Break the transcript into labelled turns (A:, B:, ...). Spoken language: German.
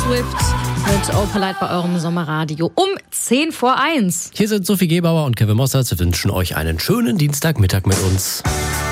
A: Swift mit Oh Polite bei eurem Sommerradio um 10:10.
B: Hier sind Sophie Gebauer und Kevin Mossert. Wir wünschen euch einen schönen Dienstagmittag mit uns.